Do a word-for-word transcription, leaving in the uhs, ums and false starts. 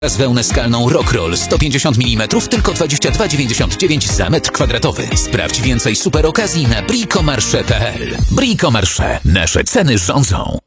Z wełnę skalną Rockroll sto pięćdziesiąt milimetrów tylko dwadzieścia dwa dziewięćdziesiąt dziewięć za metr kwadratowy. Sprawdź więcej super okazji na bricomarche kropka p l. Bricomarche. Nasze ceny rządzą.